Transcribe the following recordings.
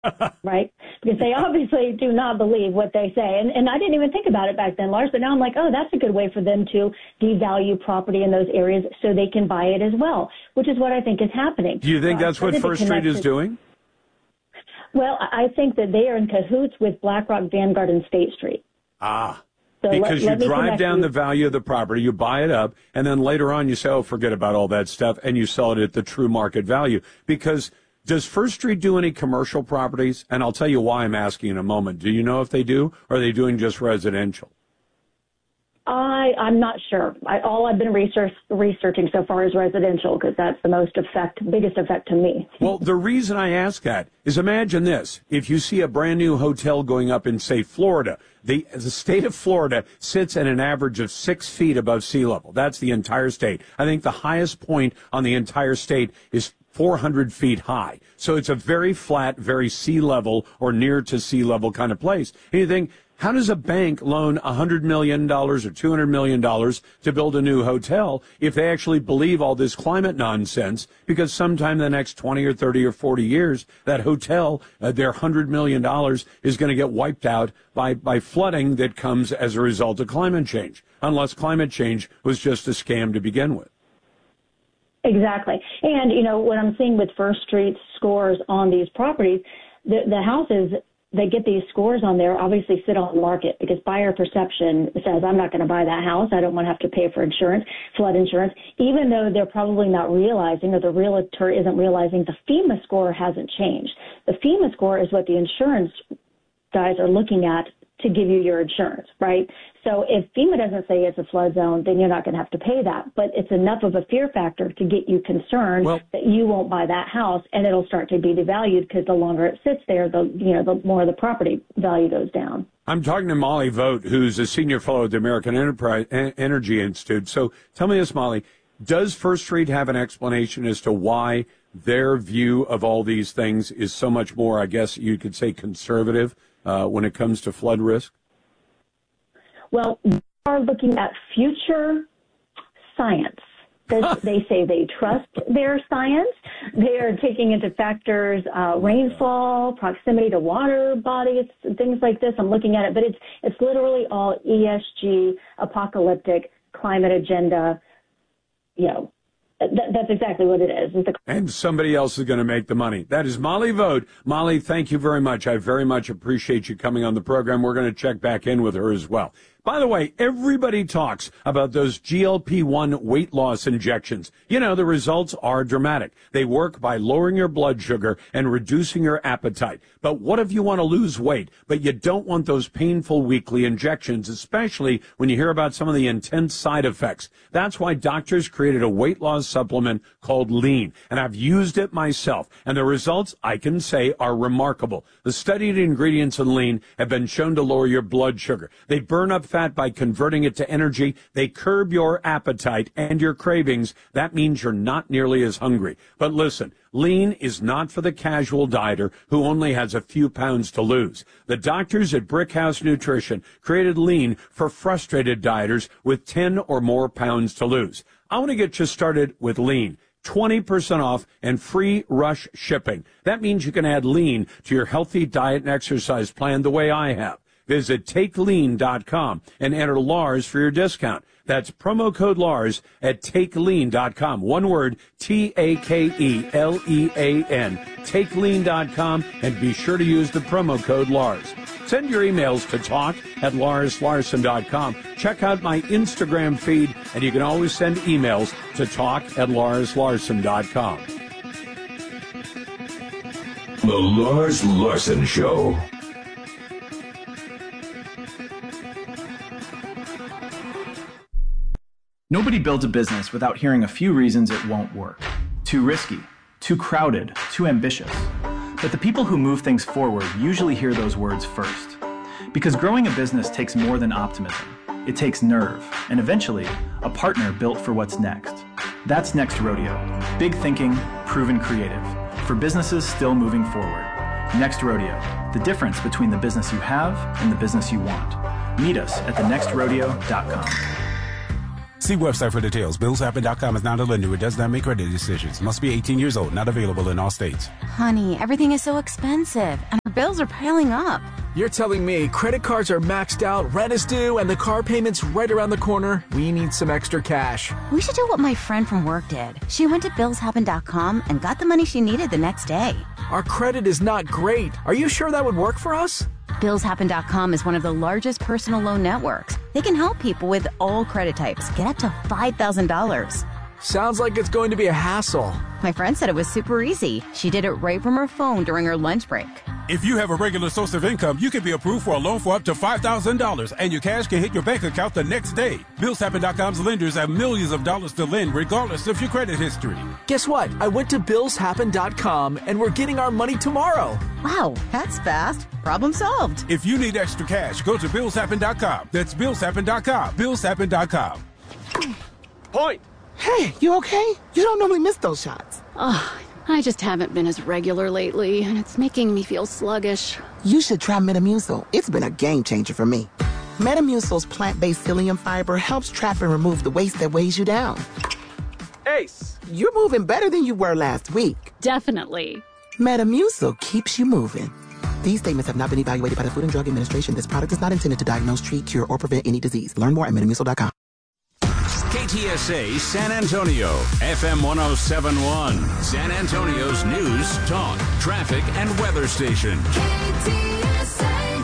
right? Because they obviously do not believe what they say. And I didn't even think about it back then, Lars, but now I'm like, oh, that's a good way for them to devalue property in those areas so they can buy it as well, which is what I think is happening. Do you think that's what First Street is doing? Well, I think that they are in cahoots with BlackRock, Vanguard, and State Street. Ah. So because you drive down the value of the property, you buy it up, and then later on you say, oh, forget about all that stuff, and you sell it at the true market value. Because does First Street do any commercial properties? And I'll tell you why I'm asking in a moment. Do you know if they do, or are they doing just residential? I'm not sure. All I've been researching so far is residential because that's the biggest effect to me. Well, the reason I ask that is imagine this. If you see a brand new hotel going up in, say, Florida, the state of Florida sits at an average of 6 feet above sea level. That's the entire state. I think the highest point on the entire state is 400 feet high. So it's a very flat, very sea level or near to sea level kind of place. And you think, how does a bank loan $100 million or $200 million to build a new hotel if they actually believe all this climate nonsense? Because sometime in the next 20 or 30 or 40 years, that hotel, their $100 million is going to get wiped out by flooding that comes as a result of climate change, unless climate change was just a scam to begin with. Exactly. And, what I'm seeing with First Street scores on these properties, the houses that get these scores on there obviously sit on the market because buyer perception says, I'm not going to buy that house. I don't want to have to pay for insurance, flood insurance, even though they're probably not realizing or the realtor isn't realizing the FEMA score hasn't changed. The FEMA score is what the insurance guys are looking at to give you your insurance, right? So if FEMA doesn't say it's a flood zone, then you're not going to have to pay that. But it's enough of a fear factor to get you concerned that you won't buy that house, and it'll start to be devalued because the longer it sits there, the more the property value goes down. I'm talking to Molly Vogt, who's a senior fellow at the American Energy Institute. So tell me this, Molly, does First Street have an explanation as to why their view of all these things is so much more, I guess you could say, conservative when it comes to flood risk? Well, they are looking at future science. They say they trust their science. They are taking into factors rainfall, proximity to water bodies, things like this. I'm looking at it, but it's literally all ESG, apocalyptic, climate agenda, That's exactly what it is. And somebody else is going to make the money. That is Molly Vogt. Molly, thank you very much. I very much appreciate you coming on the program. We're going to check back in with her as well. By the way, everybody talks about those GLP-1 weight loss injections. The results are dramatic. They work by lowering your blood sugar and reducing your appetite. But what if you want to lose weight, but you don't want those painful weekly injections, especially when you hear about some of the intense side effects? That's why doctors created a weight loss supplement called Lean, and I've used it myself, and the results, I can say, are remarkable. The studied ingredients in Lean have been shown to lower your blood sugar. They burn up fat by converting it to energy. They curb your appetite and your cravings. That means you're not nearly as hungry. But listen, Lean is not for the casual dieter who only has a few pounds to lose. The doctors at Brickhouse Nutrition created Lean for frustrated dieters with 10 or more pounds to lose. I want to get you started with Lean. 20% off and free rush shipping. That means you can add Lean to your healthy diet and exercise plan the way I have. Visit TakeLean.com and enter Lars for your discount. That's promo code Lars at TakeLean.com. One word, TakeLean. TakeLean.com, and be sure to use the promo code Lars. Send your emails to talk@LarsLarson.com. Check out my Instagram feed, and you can always send emails to talk@LarsLarson.com. The Lars Larson Show. Nobody builds a business without hearing a few reasons it won't work. Too risky, too crowded, too ambitious. But the people who move things forward usually hear those words first. Because growing a business takes more than optimism. It takes nerve, and eventually, a partner built for what's next. That's Next Rodeo. Big thinking, proven creative. For businesses still moving forward. Next Rodeo. The difference between the business you have and the business you want. Meet us at thenextrodeo.com. See website for details. BillsHappen.com is not a lender. It does not make credit decisions. Must be 18 years old. Not available in all states. Honey, everything is so expensive, and our bills are piling up. You're telling me credit cards are maxed out, rent is due, and the car payment's right around the corner? We need some extra cash. We should do what my friend from work did. She went to BillsHappen.com and got the money she needed the next day. Our credit is not great. Are you sure that would work for us? BillsHappen.com is one of the largest personal loan networks. They can help people with all credit types get up to $5,000. Sounds like it's going to be a hassle. My friend said it was super easy. She did it right from her phone during her lunch break. If you have a regular source of income, you can be approved for a loan for up to $5,000, and your cash can hit your bank account the next day. BillsHappen.com's lenders have millions of dollars to lend regardless of your credit history. Guess what? I went to BillsHappen.com, and we're getting our money tomorrow. Wow, that's fast. Problem solved. If you need extra cash, go to BillsHappen.com. That's BillsHappen.com. BillsHappen.com. Point! Hey, you okay? You don't normally miss those shots. I just haven't been as regular lately, and it's making me feel sluggish. You should try Metamucil. It's been a game changer for me. Metamucil's plant-based psyllium fiber helps trap and remove the waste that weighs you down. Ace! You're moving better than you were last week. Definitely. Metamucil keeps you moving. These statements have not been evaluated by the Food and Drug Administration. This product is not intended to diagnose, treat, cure, or prevent any disease. Learn more at Metamucil.com. KTSA San Antonio, FM 1071, San Antonio's news, talk, traffic, and weather station. KTSA.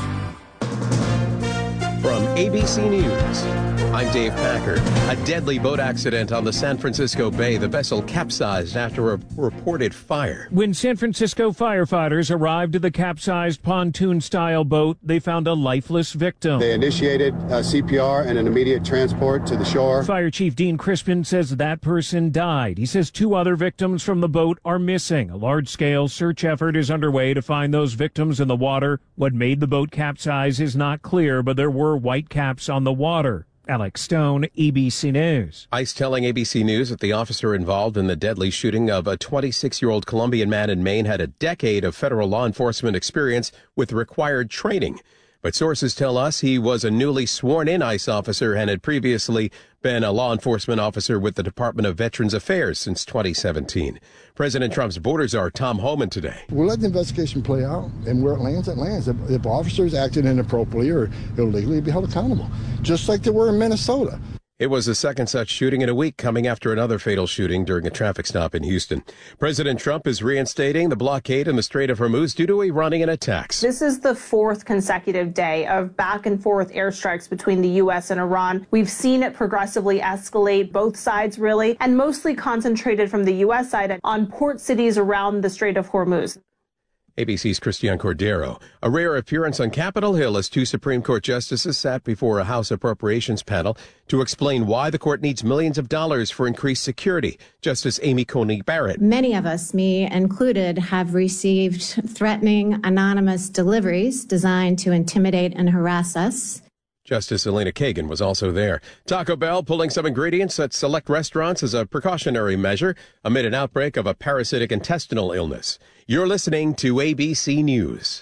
From ABC News, I'm Dave Packer. A deadly boat accident on the San Francisco Bay. The vessel capsized after a reported fire. When San Francisco firefighters arrived at the capsized pontoon-style boat, they found a lifeless victim. They initiated CPR and an immediate transport to the shore. Fire Chief Dean Crispin says that person died. He says 2 other victims from the boat are missing. A large-scale search effort is underway to find those victims in the water. What made the boat capsize is not clear, but there were white caps on the water. Alex Stone, ABC News. ICE telling ABC News that the officer involved in the deadly shooting of a 26-year-old Colombian man in Maine had a decade of federal law enforcement experience with required training. But sources tell us he was a newly sworn-in ICE officer and had previously been a law enforcement officer with the Department of Veterans Affairs since 2017. President Trump's border czar Tom Homan today. We'll let the investigation play out, and where it lands, it lands. If officers acted inappropriately or illegally, be held accountable, just like they were in Minnesota. It was the second such shooting in a week, coming after another fatal shooting during a traffic stop in Houston. President Trump is reinstating the blockade in the Strait of Hormuz due to Iranian attacks. This is the 4th consecutive day of back-and-forth airstrikes between the U.S. and Iran. We've seen it progressively escalate, both sides really, and mostly concentrated from the U.S. side on port cities around the Strait of Hormuz. ABC's Christian Cordero. A rare appearance on Capitol Hill as 2 Supreme Court justices sat before a House Appropriations panel to explain why the court needs millions of dollars for increased security. Justice Amy Coney Barrett. Many of us, me included, have received threatening anonymous deliveries designed to intimidate and harass us. Justice Elena Kagan was also there. Taco Bell pulling some ingredients at select restaurants as a precautionary measure amid an outbreak of a parasitic intestinal illness. You're listening to ABC News.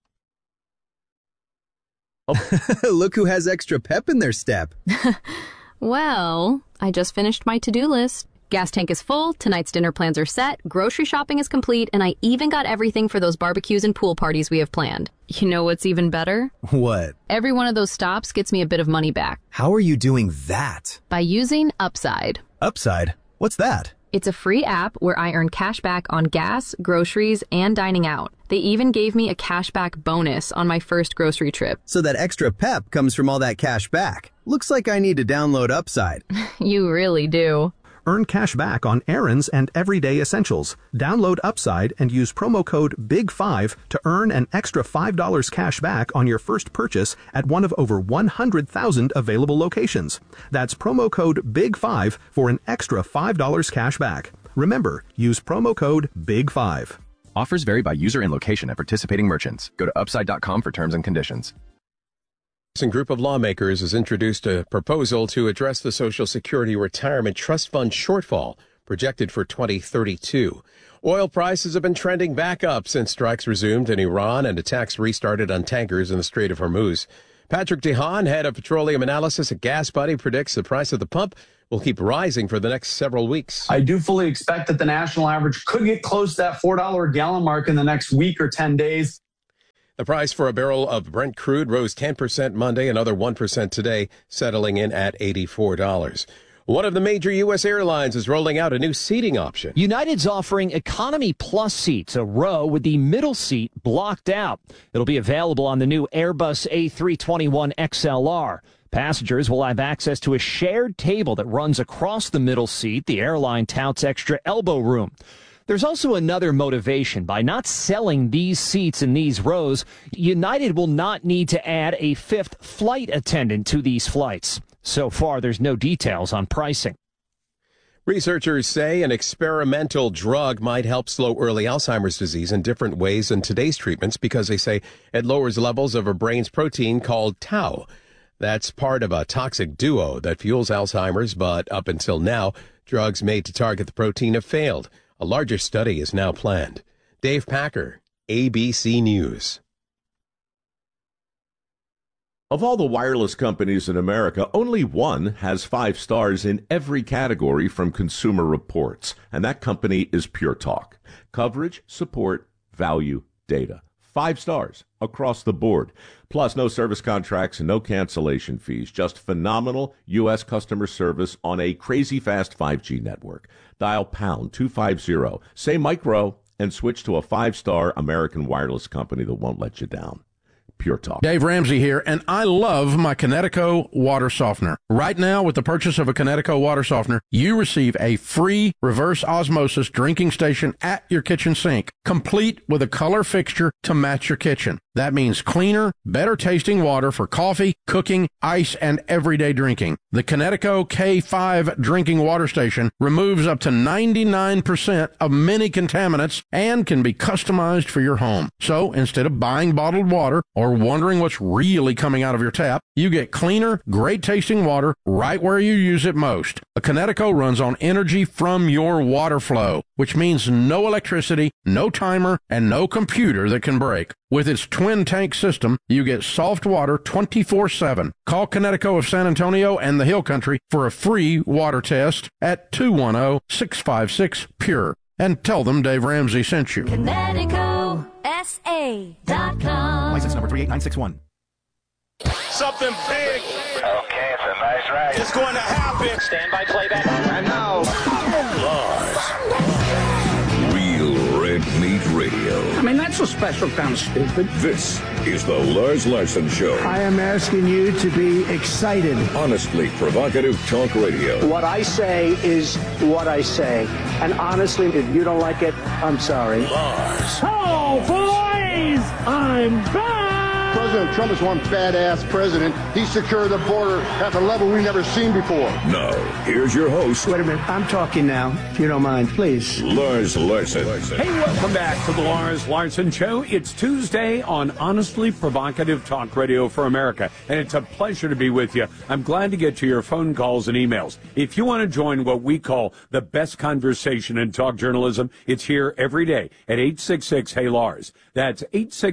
Look who has extra pep in their step. Well, I just finished my to-do list. Gas tank is full, tonight's dinner plans are set, grocery shopping is complete, and I even got everything for those barbecues and pool parties we have planned. You know what's even better? What? Every one of those stops gets me a bit of money back. How are you doing that? By using Upside. Upside? What's that? It's a free app where I earn cash back on gas, groceries, and dining out. They even gave me a cashback bonus on my first grocery trip. So that extra pep comes from all that cash back. Looks like I need to download Upside. You really do. Earn cash back on errands and everyday essentials. Download Upside and use promo code BIG5 to earn an extra $5 cash back on your first purchase at one of over 100,000 available locations. That's promo code BIG5 for an extra $5 cash back. Remember, use promo code BIG5. Offers vary by user and location at participating merchants. Go to upside.com for terms and conditions. A group of lawmakers has introduced a proposal to address the Social Security Retirement Trust Fund shortfall projected for 2032. Oil prices have been trending back up since strikes resumed in Iran and attacks restarted on tankers in the Strait of Hormuz. Patrick DeHaan, head of petroleum analysis at GasBuddy, predicts the price of the pump will keep rising for the next several weeks. I do fully expect that the national average could get close to that $4 a gallon mark in the next week or 10 days. The price for a barrel of Brent crude rose 10% Monday, another 1% today, settling in at $84. One of the major U.S. airlines is rolling out a new seating option. United's offering Economy Plus seats, a row with the middle seat blocked out. It'll be available on the new Airbus A321 XLR. Passengers will have access to a shared table that runs across the middle seat. The airline touts extra elbow room. There's also another motivation. By not selling these seats in these rows, United will not need to add a fifth flight attendant to these flights. So far, there's no details on pricing. Researchers say an experimental drug might help slow early Alzheimer's disease in different ways than today's treatments because they say it lowers levels of a brain's protein called tau. That's part of a toxic duo that fuels Alzheimer's, but up until now, drugs made to target the protein have failed. A larger study is now planned. Dave Packer, ABC News. Of all the wireless companies in America, only one has 5 stars in every category from Consumer Reports, and that company is Pure Talk. Coverage, support, value, data. 5 stars across the board. Plus, no service contracts and no cancellation fees. Just phenomenal U.S. customer service on a crazy fast 5G network. Dial pound 250, say micro, and switch to a 5-star American wireless company that won't let you down. Pure Talk. Dave Ramsey here, and I love my Kinetico water softener. Right now, with the purchase of a Kinetico water softener, you receive a free reverse osmosis drinking station at your kitchen sink, complete with a color fixture to match your kitchen. That means cleaner, better tasting water for coffee, cooking, ice, and everyday drinking. The Kinetico K5 drinking water station removes up to 99% of many contaminants and can be customized for your home. So instead of buying bottled water or wondering what's really coming out of your tap, you get cleaner, great tasting water right where you use it most. A Kinetico runs on energy from your water flow, which means no electricity, no timer, and no computer that can break. With its twin tank system, you get soft water 24/7. Call Kinetico of San Antonio and the Hill Country for a free water test at 210-656-PURE. And tell them Dave Ramsey sent you. KineticoSA.com. License number 38961. Something big. Okay, it's a nice ride. It's going to happen. Stand by playback. And now, Real Red Meat Radio. I mean, that's a special kind of stupid. This is the Lars Larson Show. I am asking you to be excited. Honestly provocative talk radio. What I say is what I say. And honestly, if you don't like it, I'm sorry. Lars. Oh, boys! I'm back! President Trump is one badass president. He secured the border at a level we've never seen before. Now, here's your host. Wait a minute. I'm talking now, if you don't mind, please. Lars Larson. Hey, welcome back to the Lars Larson Show. It's Tuesday on Honestly Provocative Talk Radio for America, and it's a pleasure to be with you. I'm glad to get to your phone calls and emails. If you want to join what we call the best conversation in talk journalism, it's here every day at 866-HEY-LARS. That's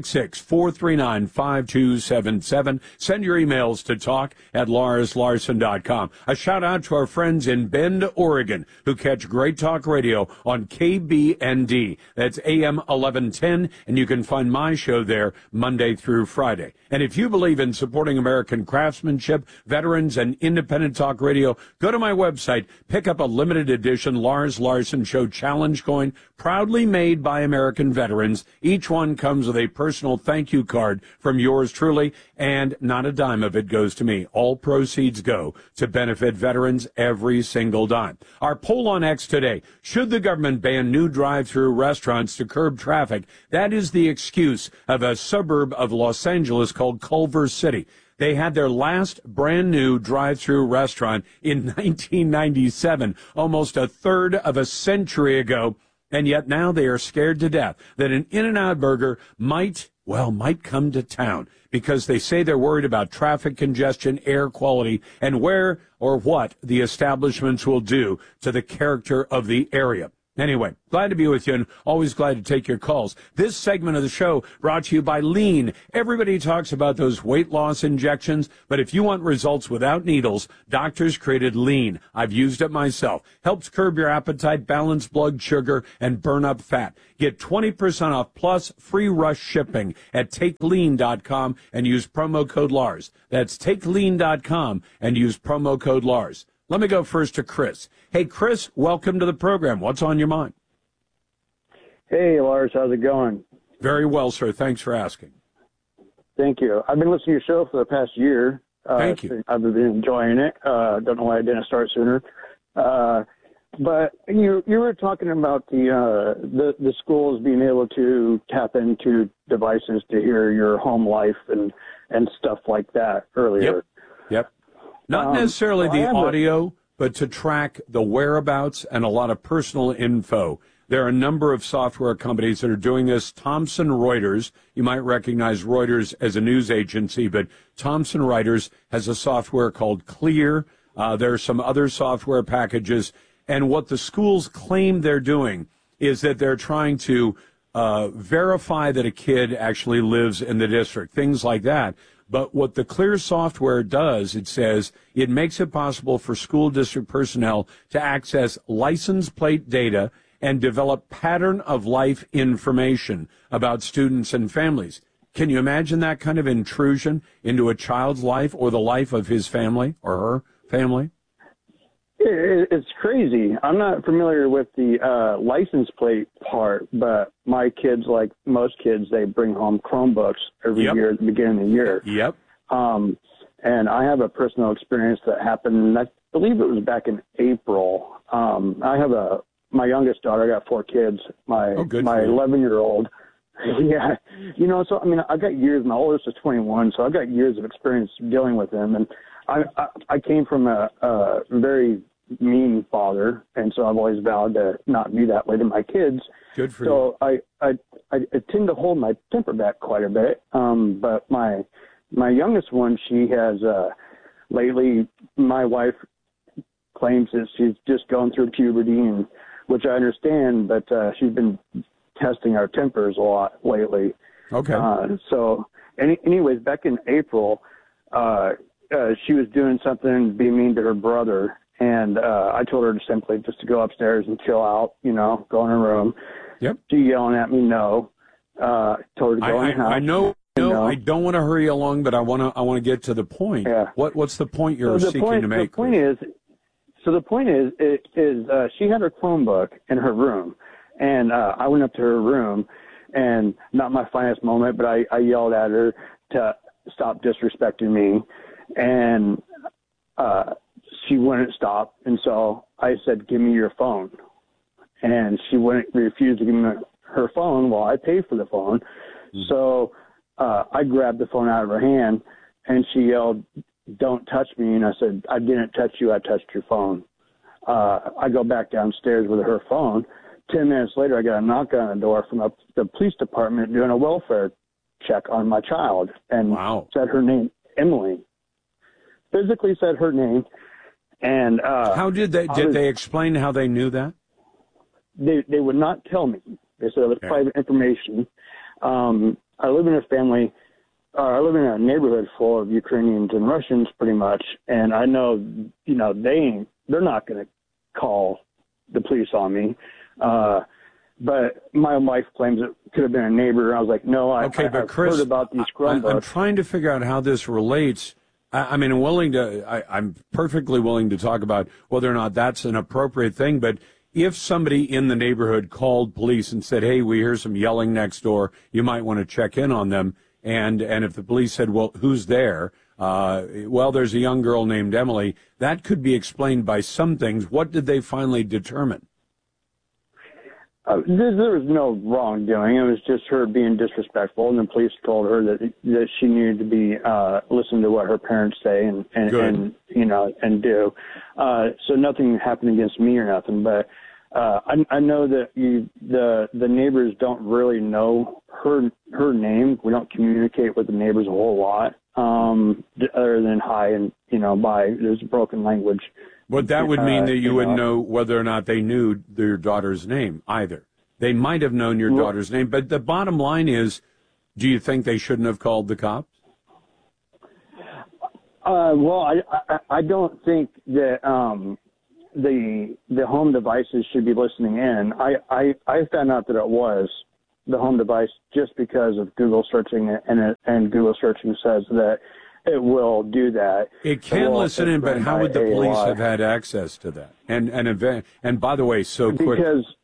866-439-5277. Send your emails to talk@LarsLarson.com. A shout out to our friends in Bend, Oregon, who catch Great Talk Radio on KBND. That's AM 1110, and you can find my show there Monday through Friday. And if you believe in supporting American craftsmanship, veterans, and independent talk radio, go to my website, pick up a limited edition Lars Larson Show Challenge coin, proudly made by American veterans. Each one comes with a personal thank you card from yours truly, and not a dime of it goes to me. All proceeds go to benefit veterans, every single dime. Our poll on X today: should the government ban new drive-through restaurants to curb traffic? That is the excuse of a suburb of Los Angeles called Culver City. They had their last brand new drive-through restaurant in 1997, almost a third of a century ago. And yet now they are scared to death that an In-N-Out burger might come to town because they say they're worried about traffic congestion, air quality, and where or what the establishments will do to the character of the area. Anyway, glad to be with you and always glad to take your calls. This segment of the show brought to you by Lean. Everybody talks about those weight loss injections, but if you want results without needles, doctors created Lean. I've used it myself. Helps curb your appetite, balance blood sugar, and burn up fat. Get 20% off plus free rush shipping at TakeLean.com and use promo code Lars. That's TakeLean.com and use promo code Lars. Let me go first to Chris. Hey, Chris, welcome to the program. What's on your mind? Hey, Lars, how's it going? Very well, sir. Thanks for asking. Thank you. I've been listening to your show for the past year. Thank you. I've been enjoying it. Don't know why I didn't start sooner. But you were talking about the schools being able to tap into devices to hear your home life and stuff like that earlier. Yep. Not necessarily the audio, but to track the whereabouts and a lot of personal info. There are a number of software companies that are doing this. Thomson Reuters, you might recognize Reuters as a news agency, but Thomson Reuters has a software called Clear. There are some other software packages. And what the schools claim they're doing is that they're trying to verify that a kid actually lives in the district, things like that. But what the Clear software does, it says, it makes it possible for school district personnel to access license plate data and develop pattern of life information about students and families. Can you imagine that kind of intrusion into a child's life or the life of his family or her family? It's crazy. I'm not familiar with the license plate part, but my kids, like most kids, they bring home Chromebooks every year at the beginning of the year. Yep. And I have a personal experience that happened, I believe it was back in April. I have my youngest daughter, I got 4 kids. My 11-year-old. Yeah. So, I mean, I've got years. My oldest is 21, so I've got years of experience dealing with them. And I came from a very mean father, and so I've always vowed to not be that way to my kids. Good for you. So I tend to hold my temper back quite a bit. But my youngest one, she has lately, my wife claims that she's just going through puberty, and which I understand, but she's been testing our tempers a lot lately. Okay. Anyways, back in April, she was doing something, being mean to her brother, and I told her to simply just to go upstairs and chill out, go in her room. Yep. She yelling at me, no. Told her to go in the house. I know. I don't want to hurry along, but I want to get to the point. Yeah. What's the point you're seeking to make? The point is, she had her Chromebook in her room, and I went up to her room, and not my finest moment, but I yelled at her to stop disrespecting me, and she wouldn't stop, and so I said, "Give me your phone," and she refused to give me her phone while I paid for the phone. Mm-hmm. So I grabbed the phone out of her hand, and she yelled, "Don't touch me," and I said, "I didn't touch you, I touched your phone." I go back downstairs with her phone. 10 minutes later, I got a knock on the door from the police department doing a welfare check on my child, and said her name, Emily. Physically said her name, and how did they explain how they knew that? They would not tell me. They said it was private information. I live in a family. I live in a neighborhood full of Ukrainians and Russians, pretty much, and I know, they're not going to call the police on me. But my wife claims it could have been a neighbor. I was like, no, I've heard about these Chromebooks. I'm trying to figure out how this relates. I'm perfectly willing to talk about whether or not that's an appropriate thing, but if somebody in the neighborhood called police and said, hey, we hear some yelling next door, you might want to check in on them. And if the police said, well, who's there? There's a young girl named Emily. That could be explained by some things. What did they finally determine? There was no wrongdoing. It was just her being disrespectful, and the police told her that she needed to be listen to what her parents say and do. So nothing happened against me or nothing, but I know that the neighbors don't really know her name. We don't communicate with the neighbors a whole lot, other than hi and bye. There's a broken language But that would mean that you wouldn't know whether or not they knew your daughter's name either. They might have known your daughter's name, but the bottom line is, do you think they shouldn't have called the cops? Well, I don't think that the home devices should be listening in. I found out that it was the home device just because of Google searching it, and Google searching says that it will do that. It can listen in, but how would the police have had access to that? And by the way, so quick.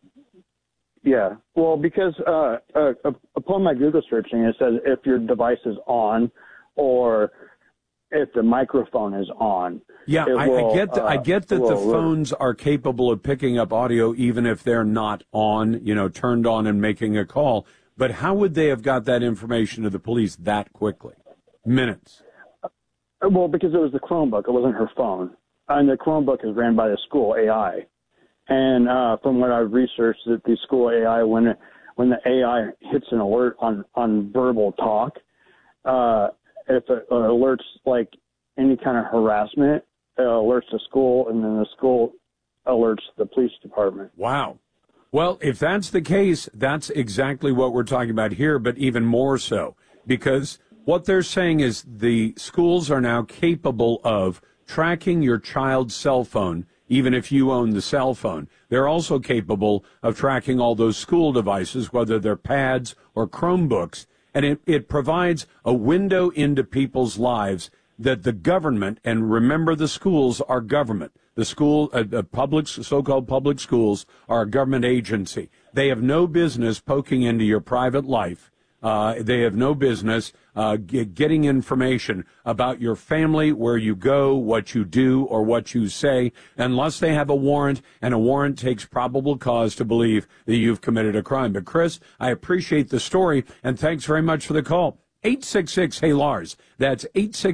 Because upon my Google searching, it says if your device is on or if the microphone is on. Yeah, I get that the phones are capable of picking up audio even if they're not on, turned on and making a call. But how would they have got that information to the police that quickly? Minutes. Well, because it was the Chromebook. It wasn't her phone. And the Chromebook is ran by the school AI. And from what I've researched, that the school AI, when the AI hits an alert on verbal talk, if it alerts like any kind of harassment, it alerts the school, and then the school alerts the police department. Wow. Well, if that's the case, that's exactly what we're talking about here, but even more so, because what they're saying is the schools are now capable of tracking your child's cell phone, even if you own the cell phone. They're also capable of tracking all those school devices, whether they're pads or Chromebooks, and it provides a window into people's lives that the government, and remember the schools are government. The school, so-called public schools are a government agency. They have no business poking into your private life. They have no business getting information about your family, where you go, what you do, or what you say, unless they have a warrant, and a warrant takes probable cause to believe that you've committed a crime. But, Chris, I appreciate the story, and thanks very much for the call. 866-HEY-LARS. That's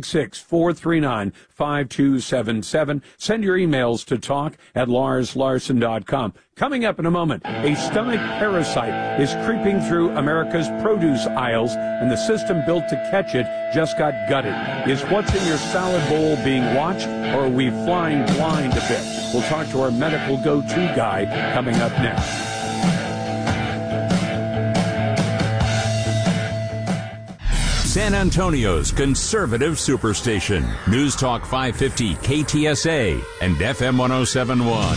866-439-5277. Send your emails to talk@LarsLarson.com. Coming up in a moment, a stomach parasite is creeping through America's produce aisles, and the system built to catch it just got gutted. Is what's in your salad bowl being watched, or are we flying blind a bit? We'll talk to our medical go-to guy coming up next. San Antonio's conservative superstation. News Talk 550 KTSA and FM 1071.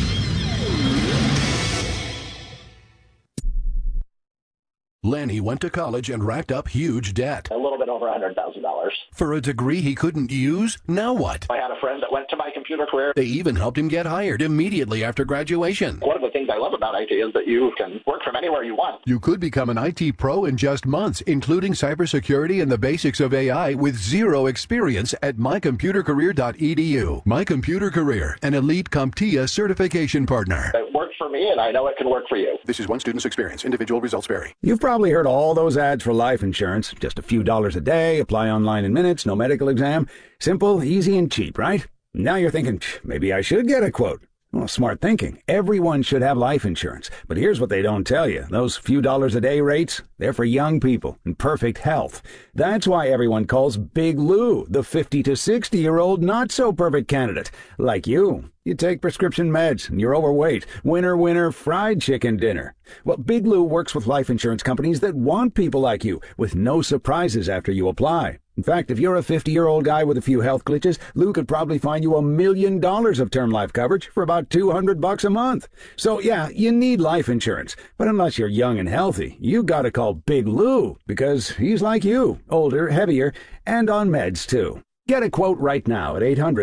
Lenny went to college and racked up huge debt. A little bit over $100,000. For a degree he couldn't use? Now what? I had a friend that went to My Computer Career. They even helped him get hired immediately after graduation. One of the things I love about IT is that you can work from anywhere you want. You could become an IT pro in just months, including cybersecurity and the basics of AI with zero experience at mycomputercareer.edu. My Computer Career, an elite CompTIA certification partner. It worked for me, and I know it can work for you. This is one student's experience. Individual results vary. You've probably heard all those ads for life insurance. Just a few dollars a day, apply online in minutes, no medical exam. Simple, easy, and cheap, right? Now you're thinking, maybe I should get a quote. Well, smart thinking. Everyone should have life insurance. But here's what they don't tell you. Those few dollars a day rates, they're for young people in perfect health. That's why everyone calls Big Lou the 50 to 60-year-old not-so-perfect candidate. Like you. You take prescription meds, and you're overweight. Winner, winner, fried chicken dinner. Well, Big Lou works with life insurance companies that want people like you, with no surprises after you apply. In fact, if you're a 50-year-old guy with a few health glitches, Lou could probably find you $1 million of term life coverage for about $200 a month. So, yeah, you need life insurance. But unless you're young and healthy, you gotta call Big Lou, because he's like you, older, heavier, and on meds, too. Get a quote right now at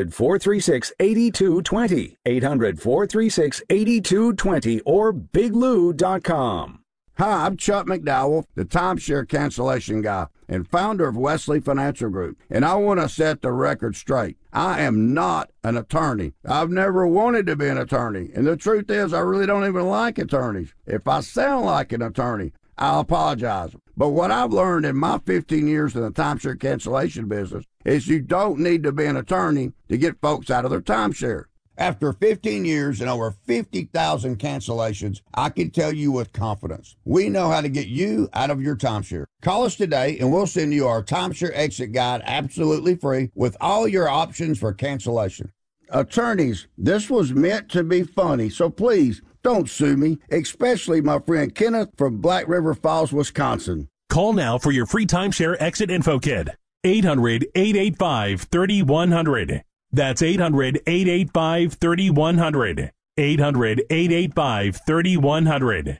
800-436-8220, 800-436-8220, or biglou.com. Hi, I'm Chuck McDowell, the timeshare cancellation guy and founder of Wesley Financial Group, and I want to set the record straight. I am not an attorney. I've never wanted to be an attorney, and the truth is I really don't even like attorneys. If I sound like an attorney, I'll apologize. But what I've learned in my 15 years in the timeshare cancellation business is you don't need to be an attorney to get folks out of their timeshare. After 15 years and over 50,000 cancellations, I can tell you with confidence, we know how to get you out of your timeshare. Call us today and we'll send you our timeshare exit guide absolutely free with all your options for cancellation. Attorneys, this was meant to be funny, so please don't sue me, especially my friend Kenneth from Black River Falls, Wisconsin. Call now for your free timeshare exit info kit. 800-885-3100. That's 800-885-3100. 800-885-3100.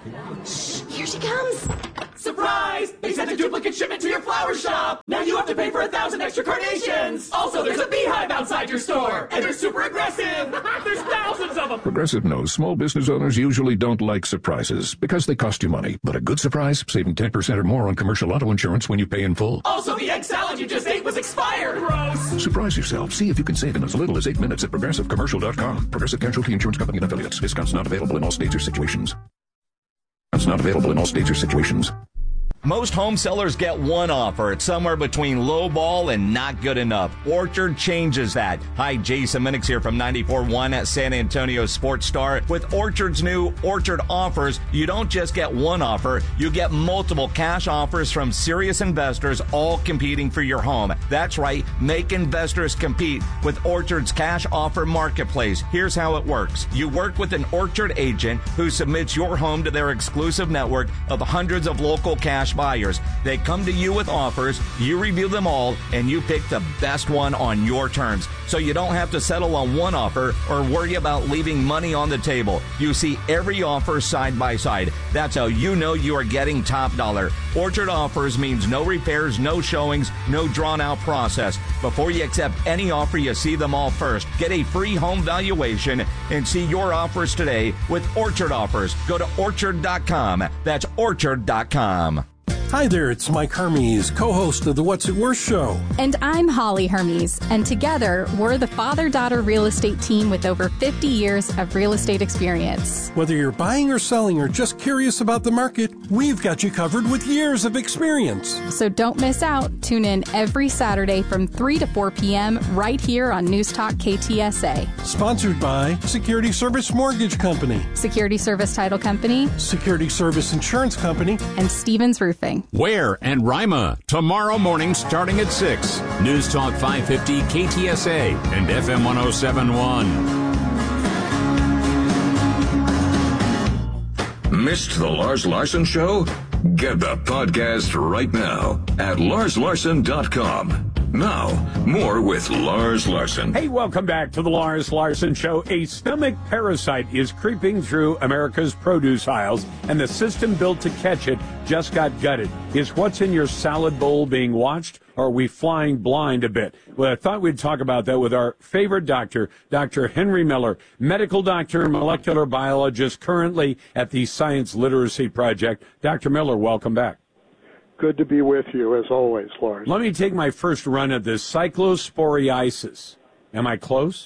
Here she comes. Surprise! They sent a duplicate shipment to your flower shop. Now you have to pay for 1,000 extra carnations. Also, there's a beehive outside your store, and they're super aggressive. There's thousands of them. Progressive knows small business owners usually don't like surprises because they cost you money. But a good surprise, saving 10% or more on commercial auto insurance when you pay in full. Also, the egg salad you just ate was expired. Gross. Surprise yourself. See if you can save in as little as 8 minutes at ProgressiveCommercial.com. Progressive Casualty Insurance Company and Affiliates. Discounts not available in all states or situations. Discounts not available in all states or situations. Most home sellers get one offer. It's somewhere between low ball and not good enough. Orchard changes that. Hi, Jason Minix here from 94.1 at San Antonio Sports Star. With Orchard's new Orchard offers, you don't just get one offer, you get multiple cash offers from serious investors, all competing for your home. That's right, make investors compete with Orchard's cash offer marketplace. Here's how it works. You work with an Orchard agent who submits your home to their exclusive network of hundreds of local cash buyers. They come to you with offers, you review them all, and you pick the best one on your terms. So you don't have to settle on one offer or worry about leaving money on the table. You see every offer side by side. That's how you know you are getting top dollar. Orchard offers means no repairs, no showings, no drawn out process. Before you accept any offer, you see them all first. Get a free home valuation and see your offers today with Orchard offers. Go to orchard.com. That's orchard.com. Hi there, it's Mike Hermes, co-host of the What's It Worth show. And I'm Holly Hermes, and together we're the father-daughter real estate team with over 50 years of real estate experience. Whether you're buying or selling or just curious about the market, we've got you covered with years of experience. So don't miss out. Tune in every Saturday from 3 to 4 p.m. right here on News Talk KTSA. Sponsored by Security Service Mortgage Company, Security Service Title Company, Security Service Insurance Company, and Stevens Roofing. Ware and Rima, tomorrow morning starting at 6. News Talk 550 KTSA and FM 107.1. Missed the Lars Larson Show? Get the podcast right now at larslarson.com. Now, more with Lars Larson. Hey, welcome back to the Lars Larson Show. A stomach parasite is creeping through America's produce aisles, and the system built to catch it just got gutted. Is what's in your salad bowl being watched, or are we flying blind a bit? Well, I thought we'd talk about that with our favorite doctor, Dr. Henry Miller, medical doctor, molecular biologist, currently at the Science Literacy Project. Dr. Miller, welcome back. Good to be with you, as always, Lars. Let me take my first run at this. Cyclosporiasis. Am I close?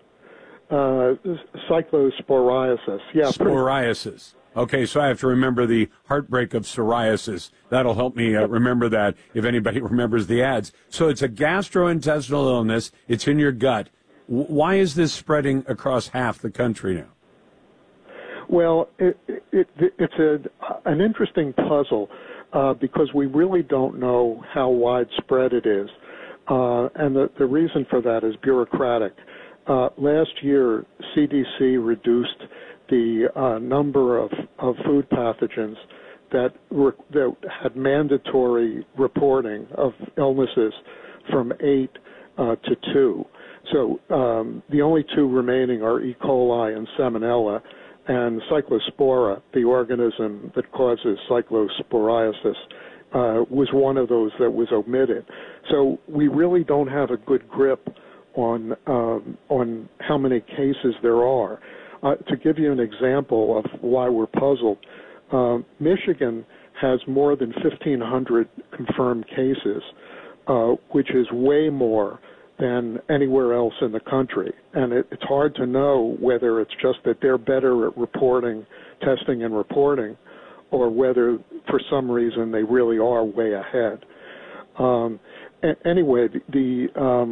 Cyclosporiasis. Yeah. Sporiasis. Okay, so I have to remember the heartbreak of psoriasis. That'll help me remember that if anybody remembers the ads. So it's a gastrointestinal illness. It's in your gut. Why is this spreading across half the country now? Well, it's an interesting puzzle. Because we really don't know how widespread it is. And the reason for that is bureaucratic. Last year, CDC reduced the number of food pathogens that had mandatory reporting of illnesses from 8 to 2. So the only 2 remaining are E. coli and Salmonella. And Cyclospora, the organism that causes cyclosporiasis, was one of those that was omitted. So we really don't have a good grip on how many cases there are. To give you an example of why we're puzzled, Michigan has more than 1,500 confirmed cases, which is way more than anywhere else in the country. And it's hard to know whether it's just that they're better at testing and reporting, or whether for some reason they really are way ahead. Anyway, the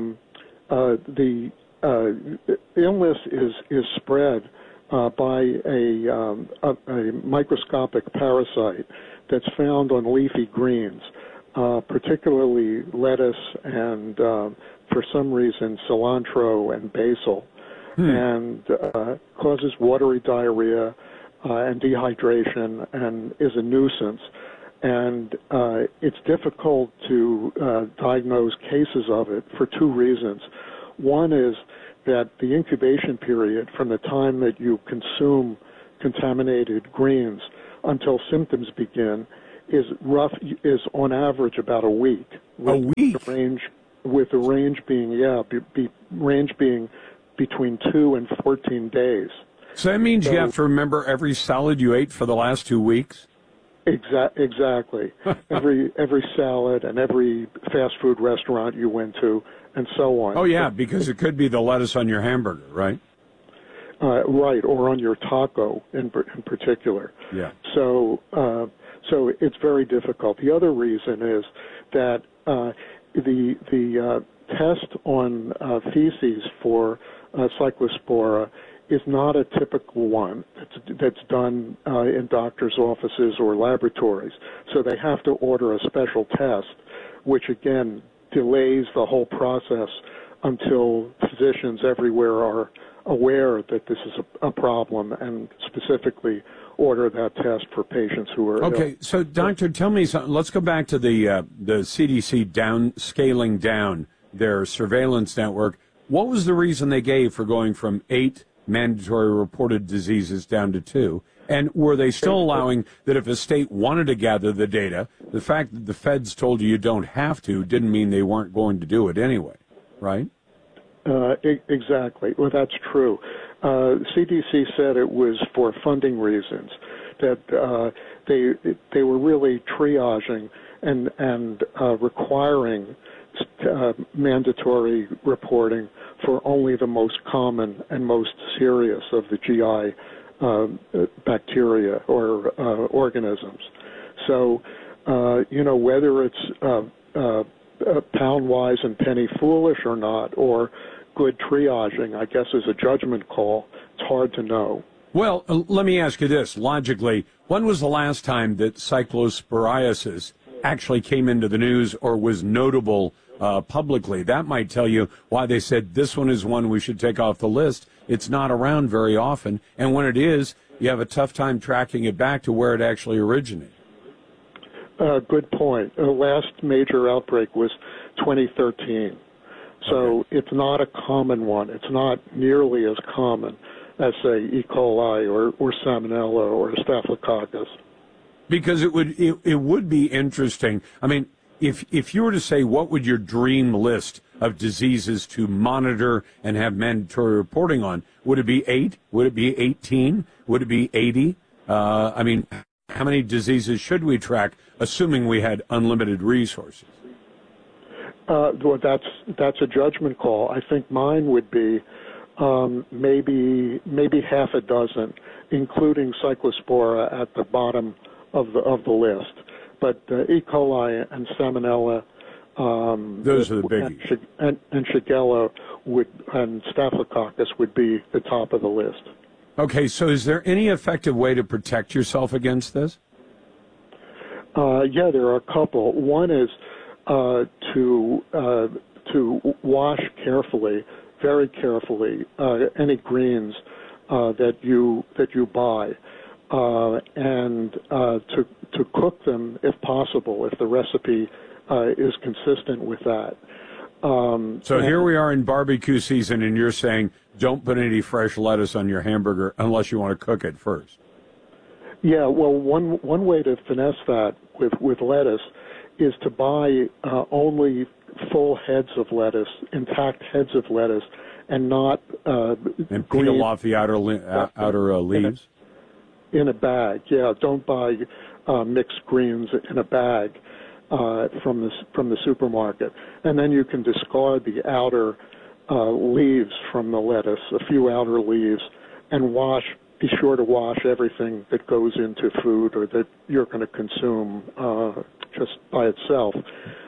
illness is spread by a microscopic parasite that's found on leafy greens, particularly lettuce and for some reason, cilantro and basil, and causes watery diarrhea and dehydration, and is a nuisance. And it's difficult to diagnose cases of it for two reasons. One is that the incubation period from the time that you consume contaminated greens until symptoms begin is on average about a week. A week? With the range being between 2 and 14 days. So that means you have to remember every salad you ate for the last 2 weeks? Exactly. every salad and every fast food restaurant you went to, and so on. Oh, yeah, because it could be the lettuce on your hamburger, right? Right, or on your taco in particular. Yeah. So it's very difficult. The other reason is that the test on feces for Cyclospora is not a typical one that's done in doctors' offices or laboratories. So they have to order a special test, which again delays the whole process until physicians everywhere are aware that this is a problem and specifically order that test for patients who are ill. So doctor, tell me something. Let's go back to the CDC scaling down their surveillance network. What was the reason they gave for going from 8 mandatory reported diseases down to 2? And were they still allowing that if a state wanted to gather the data, the fact that the feds told you don't have to didn't mean they weren't going to do it anyway, right? Exactly. Well, that's true. CDC said it was for funding reasons, that they were really triaging and requiring mandatory reporting for only the most common and most serious of the GI bacteria or organisms. So, whether it's pound-wise and penny-foolish or not, or good triaging, I guess, is a judgment call. It's hard to know. Well, let me ask you this. Logically, when was the last time that cyclosporiasis actually came into the news or was notable publicly? That might tell you why they said this one is one we should take off the list. It's not around very often, and when it is, you have a tough time tracking it back to where it actually originated. Good point. The last major outbreak was 2013. So It's not a common one. It's not nearly as common as, say, E. coli or Salmonella or Staphylococcus. Because it would be interesting. I mean, if you were to say what would your dream list of diseases to monitor and have mandatory reporting on, would it be 8? Would it be 18? Would it be 80? I mean, how many diseases should we track, assuming we had unlimited resources? Well, that's a judgment call. I think mine would be maybe half a dozen, including Cyclospora at the bottom of the list. But E. coli and Salmonella, those are the biggies, and Shigella and Staphylococcus would be the top of the list. Okay, so is there any effective way to protect yourself against this? Yeah, there are a couple. One is to wash carefully, very carefully, any greens that you buy, and to cook them if possible, if the recipe is consistent with that. So here we are in barbecue season, and you're saying don't put any fresh lettuce on your hamburger unless you want to cook it first. Yeah, well, one way to finesse that with lettuce is to buy only full heads of lettuce, intact heads of lettuce, and not and peel off the outer leaves in a bag. Yeah, don't buy mixed greens in a bag from the supermarket, and then you can discard the outer leaves from the lettuce, a few outer leaves, and be sure to wash everything that goes into food or that you're going to consume just by itself.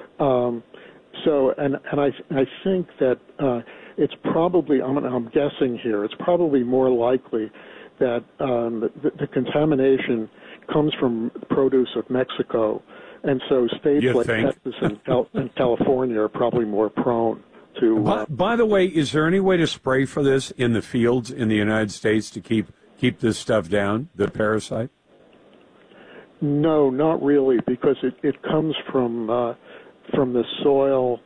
I think that it's probably, I'm guessing here, it's probably more likely that the contamination comes from produce of Mexico, and so states like Texas and California are probably more prone to. By the way, is there any way to spray for this in the fields in the United States to keep this stuff down, the parasite? No, not really, because it comes from the soil.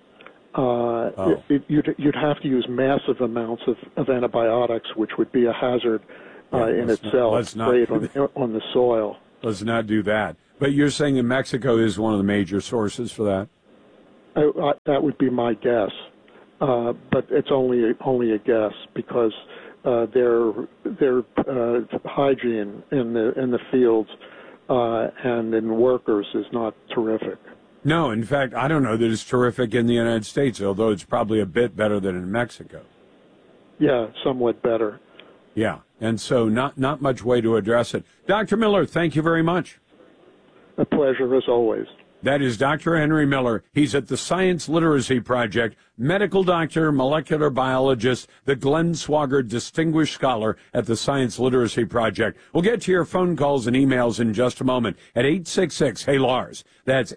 You'd have to use massive amounts of antibiotics, which would be a hazard in itself, sprayed on the soil. Let's not do that. But you're saying that Mexico is one of the major sources for that? That would be my guess, but it's only a guess because their hygiene in the fields and in workers is not terrific. No, in fact, I don't know that it's terrific in the United States, although it's probably a bit better than in Mexico. Yeah, somewhat better. Yeah, and so not much way to address it. Dr. Miller, thank you very much. A pleasure, as always. That is Dr. Henry Miller. He's at the Science Literacy Project, medical doctor, molecular biologist, the Glenn Swagger Distinguished Scholar at the Science Literacy Project. We'll get to your phone calls and emails in just a moment at 866-HEY-LARS. That's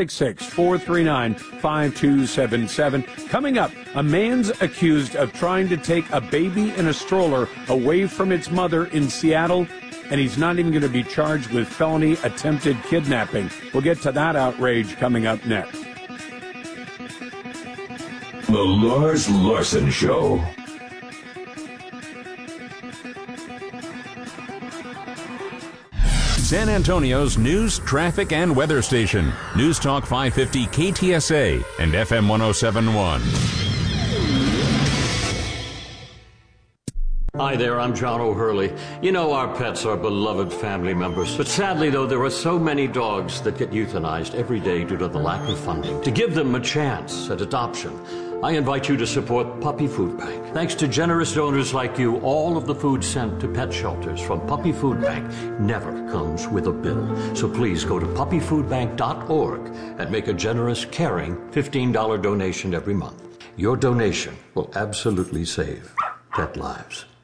866-439-5277. Coming up, a man's accused of trying to take a baby in a stroller away from its mother in Seattle, and he's not even going to be charged with felony attempted kidnapping. We'll get to that outrage coming up next. The Lars Larson Show. San Antonio's news, traffic, and weather station. News Talk 550 KTSA and FM 1071. Hi there, I'm John O'Hurley. You know, our pets are beloved family members. But sadly, though, there are so many dogs that get euthanized every day due to the lack of funding. To give them a chance at adoption, I invite you to support Puppy Food Bank. Thanks to generous donors like you, all of the food sent to pet shelters from Puppy Food Bank never comes with a bill. So please go to puppyfoodbank.org and make a generous, caring $15 donation every month. Your donation will absolutely save pet lives.